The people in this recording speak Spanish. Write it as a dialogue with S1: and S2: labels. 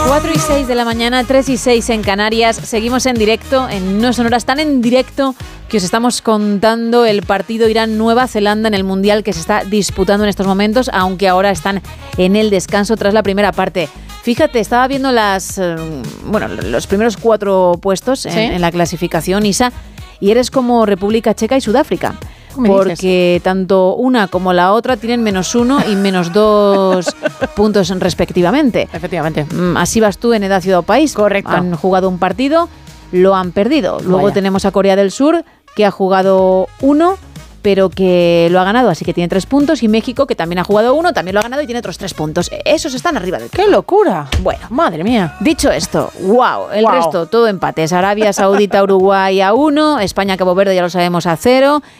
S1: 4:06 de la mañana, 3:06 en Canarias. Seguimos en directo, en No Sonoras, tan en directo que os estamos contando el partido Irán-Nueva Zelanda en el Mundial que se está disputando en estos momentos, aunque ahora están en el descanso tras la primera parte. Fíjate, estaba viendo los primeros 4 puestos
S2: ¿Sí?
S1: en la clasificación, Isa, y eres como República Checa y Sudáfrica. Porque tanto una como la otra tienen -1 y -2 puntos respectivamente.
S2: Efectivamente.
S1: Así vas tú en edad, ciudad o país.
S2: Correcto.
S1: Han jugado un partido, lo han perdido. Luego
S2: Vaya.
S1: tenemos a Corea del Sur, que ha jugado 1, pero que lo ha ganado, así que tiene 3 puntos. Y México, que también ha jugado 1, también lo ha ganado y tiene otros 3 puntos. Esos están arriba del todo.
S2: ¡Qué locura!
S1: Bueno,
S2: Madre mía.
S1: dicho esto, wow, el
S2: Wow.
S1: resto todo empates. Arabia Saudita, Uruguay a 1, España, Cabo Verde ya lo sabemos a 0,